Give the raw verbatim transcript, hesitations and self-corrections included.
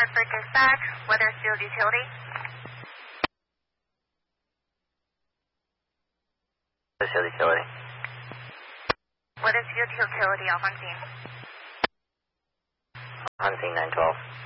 Hartford Dispatch, Weathersfield Utility. Weathersfield Utility. Weathersfield Utility, off on scene. On scene nine twelve.